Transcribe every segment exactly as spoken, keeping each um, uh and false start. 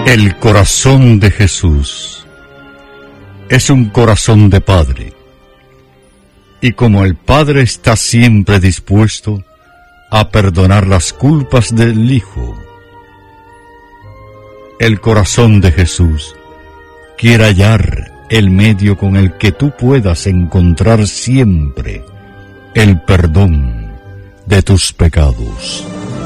El corazón de Jesús es un corazón de Padre, y como el Padre está siempre dispuesto a perdonar las culpas del Hijo, el corazón de Jesús quiere hallar el medio con el que tú puedas encontrar siempre el perdón de tus pecados.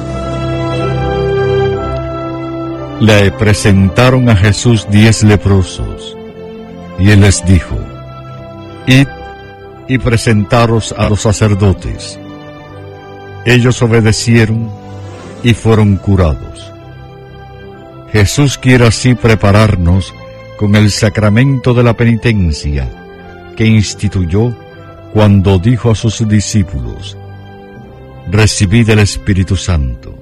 Le presentaron a Jesús diez leprosos, y él les dijo: id y presentaros a los sacerdotes. Ellos obedecieron y fueron curados. Jesús quiere así prepararnos con el sacramento de la penitencia que instituyó cuando dijo a sus discípulos: recibid el Espíritu Santo.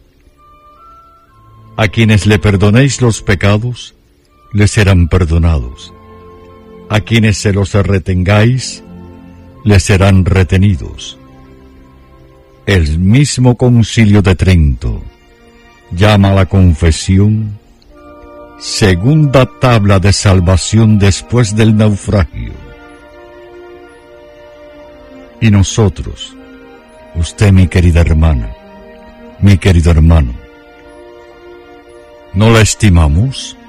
A quienes le perdonéis los pecados, les serán perdonados. A quienes se los retengáis, les serán retenidos. El mismo Concilio de Trento llama a la confesión segunda tabla de salvación después del naufragio. Y nosotros, usted, mi querida hermana, mi querido hermano, ¿no la estimamos?